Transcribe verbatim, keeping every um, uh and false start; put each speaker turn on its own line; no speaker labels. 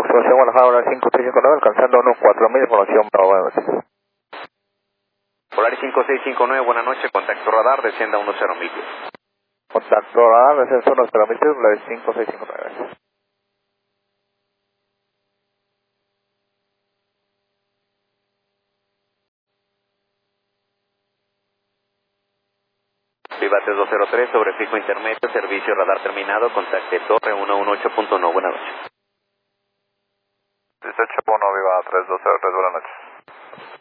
aproximación Guadalajara, Volaris cinco seis cinco nueve, alcanzando uno cuatro mil, información Bravo, buenas noches.
Volaris cinco seis cinco nueve, buenas noches, contacto radar, descienda uno cero mil pies.
Contacto radar, descenso uno cero mil pies, Volaris cinco seis cinco nueve.
Viva tres dos cero tres, sobre fijo intermedio, servicio radar terminado, contacte torre uno uno ocho punto uno, buenas noches.
dieciocho uno, Viva tres dos cero tres, buenas noches.